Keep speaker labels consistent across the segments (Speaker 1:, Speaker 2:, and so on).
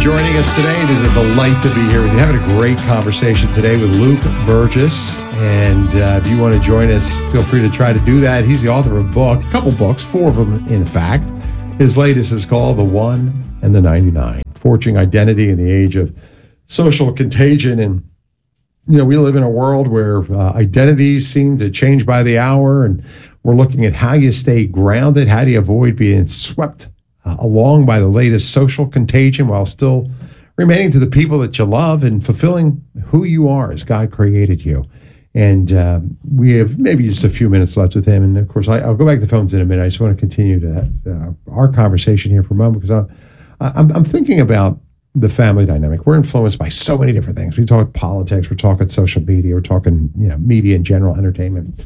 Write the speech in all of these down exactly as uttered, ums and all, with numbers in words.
Speaker 1: joining us today. It is a delight to be here with you. Having a great conversation today with Luke Burgess. And uh, if you want to join us, feel free to try to do that. He's the author of a book, a couple books, four of them, in fact. His latest is called The One and the ninety-nine, Forging Identity in the Age of Social Contagion. And, you know, we live in a world where uh, identities seem to change by the hour, and we're looking at how you stay grounded, how do you avoid being swept uh, along by the latest social contagion while still remaining to the people that you love and fulfilling who you are as God created you. And uh, we have maybe just a few minutes left with him. And of course, I, I'll go back to the phones in a minute. I just want to continue to uh, our conversation here for a moment, because I'm, I'm, I'm thinking about the family dynamic. We're influenced by so many different things. We talk politics, we're talking social media, we're talking, you know, media in general, entertainment.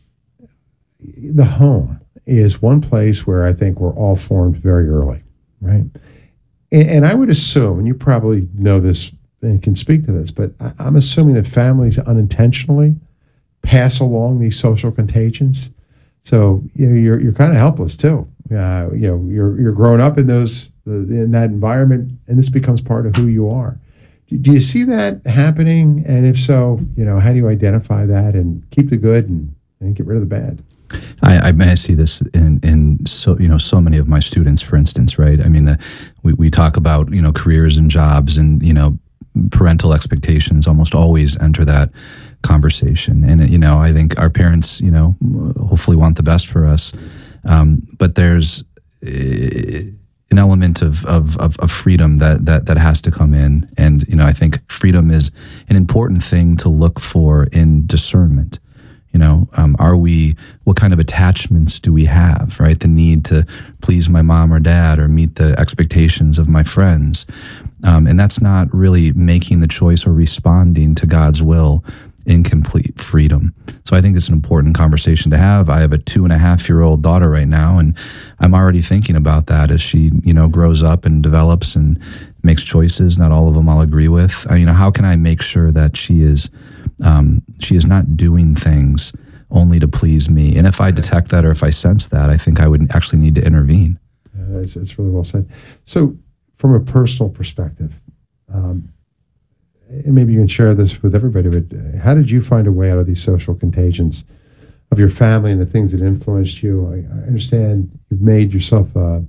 Speaker 1: The home is one place where I think we're all formed very early, right? And, and I would assume, and you probably know this and can speak to this, but I, I'm assuming that families unintentionally pass along these social contagions. So, you know, you're you're kind of helpless too. Uh, you know, you're you're growing up in those in that environment, and this becomes part of who you are. Do, do you see that happening? And if so, you know, how do you identify that and keep the good and, and get rid of the bad?
Speaker 2: I, I mean, I see this in, in so you know so many of my students, for instance, right? I mean, uh, we we talk about you know careers and jobs, and you know parental expectations almost always enter that conversation. And you know, I think our parents, you know, hopefully want the best for us, um, but there's uh, an element of, of of of freedom that that that has to come in, and you know, I think freedom is an important thing to look for in discernment. You know, um, are we, what kind of attachments do we have, right? The need to please my mom or dad or meet the expectations of my friends. Um, and that's not really making the choice or responding to God's will in complete freedom. So I think it's an important conversation to have. I have a two and a half year old daughter right now, and I'm already thinking about that as she, you know, grows up and develops and makes choices. Not all of them I'll agree with. Uh, you know, how can I make sure that she is Um, she is not doing things only to please me? And if I detect that, or if I sense that, I think I would actually need to intervene.
Speaker 1: Uh, it's, it's really well said. So from a personal perspective, um, and maybe you can share this with everybody, but how did you find a way out of these social contagions of your family and the things that influenced you? I, I understand you've made yourself a,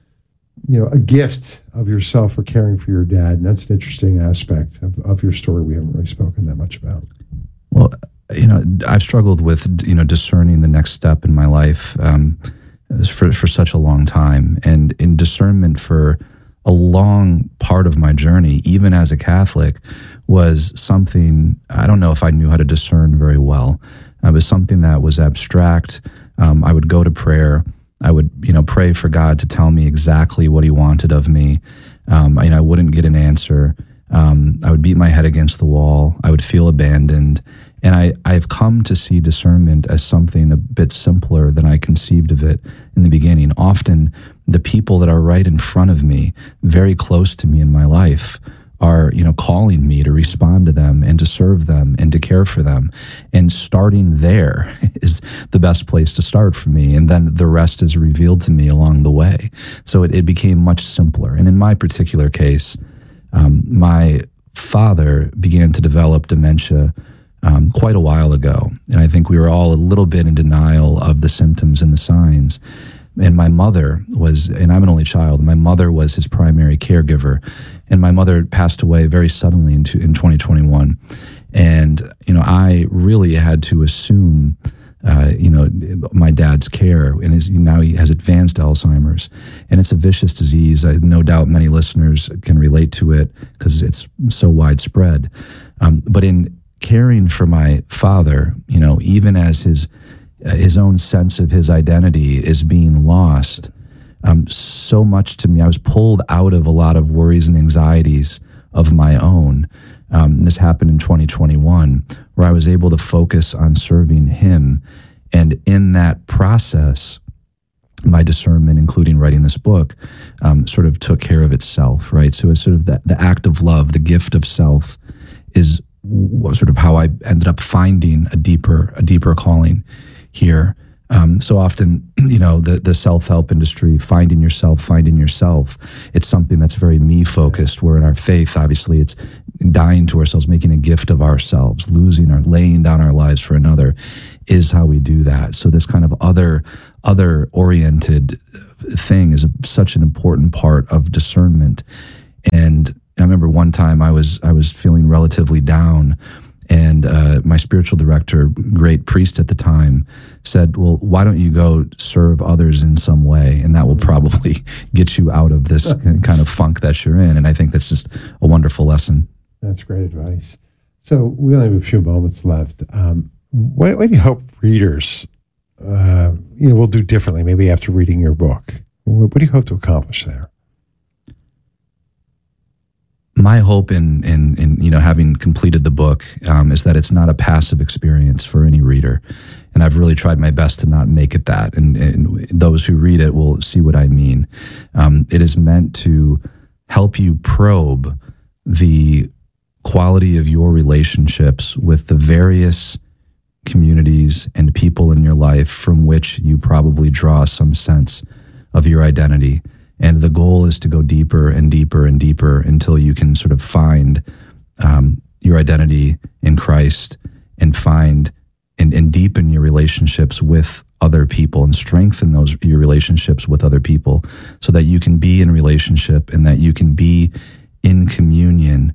Speaker 1: you know, a gift of yourself for caring for your dad, and that's an interesting aspect of, of your story we haven't really spoken that much about.
Speaker 2: Well, you know, I've struggled with, you know, discerning the next step in my life um, for, for such a long time. And in discernment for a long part of my journey, even as a Catholic, was something, I don't know if I knew how to discern very well. It was something that was abstract. Um, I would go to prayer. I would, you know, pray for God to tell me exactly what he wanted of me. Um, I, you know, I wouldn't get an answer. Um, I would beat my head against the wall. I would feel abandoned. And I, I've come to see discernment as something a bit simpler than I conceived of it in the beginning. Often the people that are right in front of me, very close to me in my life, are, you know, calling me to respond to them and to serve them and to care for them. And starting there is the best place to start for me. And then the rest is revealed to me along the way. So it, it became much simpler. And in my particular case, um, my father began to develop dementia um, quite a while ago. And I think we were all a little bit in denial of the symptoms and the signs. And my mother was, and I'm an only child, my mother was his primary caregiver. And my mother passed away very suddenly in, in twenty twenty-one. And, you know, I really had to assume, uh, you know, my dad's care. And his, now he has advanced Alzheimer's. And it's a vicious disease. I no doubt many listeners can relate to it because it's so widespread. Um, but in caring for my father, you know, even as his his own sense of his identity is being lost, um, so much to me. I was pulled out of a lot of worries and anxieties of my own. Um, this happened in twenty twenty-one, where I was able to focus on serving him. And in that process, my discernment, including writing this book, um, sort of took care of itself, right? So it's sort of the, the act of love, the gift of self, is sort of how I ended up finding a deeper, a deeper calling here. Um, so often, you know, the, the self-help industry, finding yourself, finding yourself, it's something that's very me-focused, where in our faith, obviously, it's dying to ourselves, making a gift of ourselves, losing our, laying down our lives for another is how we do that. So this kind of other, other-oriented thing is a, such an important part of discernment. And I remember one time I was, I was feeling relatively down, and uh, my spiritual director, great priest at the time, said, well, why don't you go serve others in some way? And that will probably get you out of this kind of funk that you're in. And I think that's just a wonderful lesson.
Speaker 1: That's great advice. So we only have a few moments left. Um, what, what do you hope readers uh, you know, will do differently, maybe after reading your book? What, what do you hope to accomplish there?
Speaker 2: My hope in, in, in, you know, having completed the book um, is that it's not a passive experience for any reader. And I've really tried my best to not make it that. And, and those who read it will see what I mean. Um, it is meant to help you probe the quality of your relationships with the various communities and people in your life from which you probably draw some sense of your identity. And the goal is to go deeper and deeper and deeper until you can sort of find um, your identity in Christ and find and, and deepen your relationships with other people and strengthen those your relationships with other people so that you can be in relationship and that you can be in communion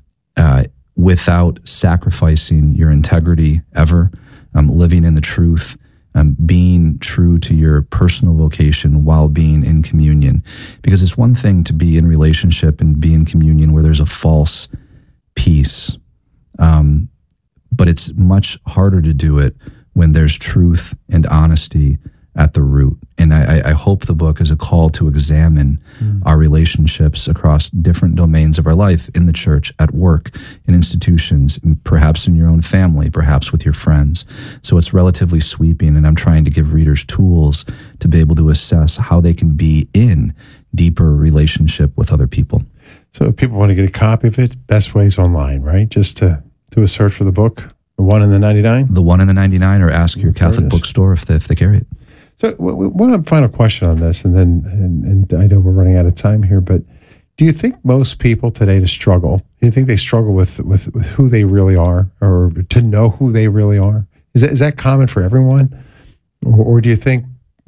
Speaker 2: uh, without sacrificing your integrity ever, um, living in the truth, Um, being true to your personal vocation while being in communion. Because it's one thing to be in relationship and be in communion where there's a false peace, um, but it's much harder to do it when there's truth and honesty at the root. And I, I hope the book is a call to examine mm. our relationships across different domains of our life, in the church, at work, in institutions, perhaps in your own family, perhaps with your friends. So it's relatively sweeping, and I'm trying to give readers tools to be able to assess how they can be in deeper relationship with other people.
Speaker 1: So if people want to get a copy of it, best way is online, right? Just to do a search for the book, the one in the ninety-nine?
Speaker 2: The one in the ninety-nine, or ask your Catholic bookstore if they, if they carry it.
Speaker 1: So one final question on this, and then and, and I know we're running out of time here, but do you think most people today to struggle, do you think they struggle with, with, with who they really are, or to know who they really are? Is that, is that common for everyone? Or, or do you think,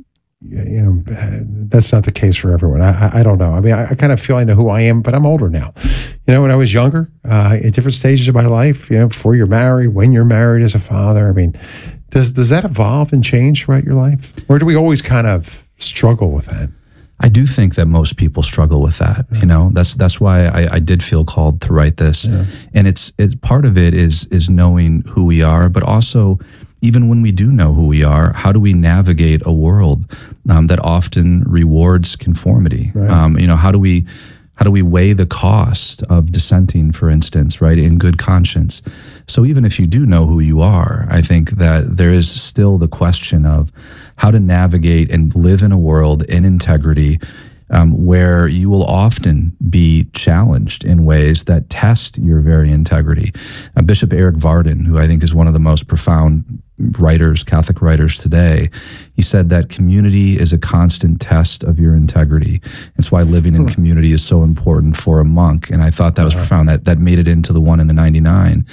Speaker 1: you know, that's not the case for everyone? I, I don't know. I mean, I, I kind of feel I know who I am, but I'm older now. You know, when I was younger, uh, at different stages of my life, you know, before you're married, when you're married as a father, I mean, Does does that evolve and change throughout your life? Or do we always kind of struggle with that?
Speaker 2: I do think that most people struggle with that. You know, that's that's why I, I did feel called to write this. Yeah. And it's it's part of it is is knowing who we are, but also even when we do know who we are, how do we navigate a world um, that often rewards conformity? Right. Um, you know, how do we How do we weigh the cost of dissenting, for instance, right, in good conscience? So even if you do know who you are, I think that there is still the question of how to navigate and live in a world in integrity um, where you will often be challenged in ways that test your very integrity. Uh, Bishop Eric Varden, who I think is one of the most profound writers, Catholic writers today, he said that community is a constant test of your integrity. It's why living in community is so important for a monk. And I thought that was uh-huh. profound. That that made it into the one in the ninety-nine.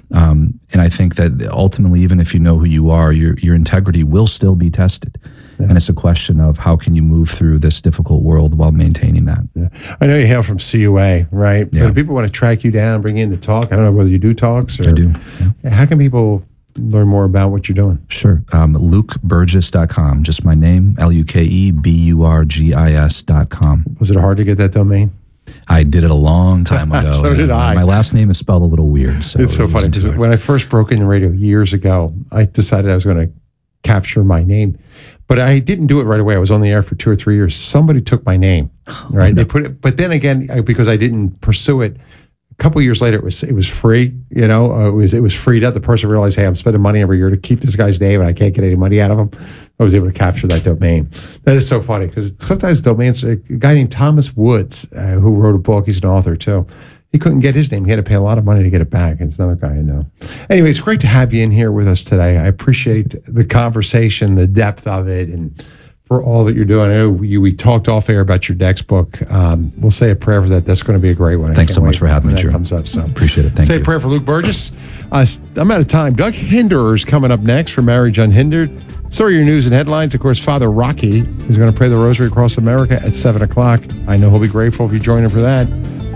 Speaker 2: Um, and I think that ultimately, even if you know who you are, your your integrity will still be tested. Yeah. And it's a question of how can you move through this difficult world while maintaining that.
Speaker 1: Yeah. I know you hail from C U A, right?
Speaker 2: Yeah.
Speaker 1: But if people want to track you down, bring you in to talk, I don't know whether you do talks or...
Speaker 2: I do. Yeah.
Speaker 1: How can people learn more about what you're doing?
Speaker 2: Sure. Um, Luke Burgis dot com, just my name, L U K E B U R G I S dot com.
Speaker 1: Was it hard to get that domain?
Speaker 2: I did it a long time ago.
Speaker 1: So did I.
Speaker 2: My last name is spelled a little weird. So
Speaker 1: it's so
Speaker 2: it
Speaker 1: funny because when I first broke into radio years ago, I decided I was going to capture my name. But I didn't do it right away. I was on the air for two or three years. Somebody took my name, right? They put it, but then again, I, because I didn't pursue it, a couple of years later, it was it was free. You know, uh, it was it was freed up. The person realized, hey, I'm spending money every year to keep this guy's name, and I can't get any money out of him. I was able to capture that domain. That is so funny because sometimes domains. A guy named Thomas Woods, uh, who wrote a book, he's an author too. he couldn't get his name. He had to pay a lot of money to get it back. It's another guy I know. Anyway, it's great to have you in here with us today. I appreciate the conversation, the depth of it, and for all that you're doing. I know you, we talked off air about your next book. Um, we'll say a prayer for that. That's going to be a great one. I
Speaker 2: Thanks so much
Speaker 1: wait
Speaker 2: for having me,
Speaker 1: when that
Speaker 2: Drew.
Speaker 1: comes up. So
Speaker 2: Appreciate it. Thank
Speaker 1: say
Speaker 2: you.
Speaker 1: a prayer for Luke Burgess. Uh, I'm out of time. Doug Hinderer is coming up next for Marriage Unhindered. So are your news and headlines. Of course, Father Rocky is going to pray the rosary across America at seven o'clock. I know he'll be grateful if you join him for that.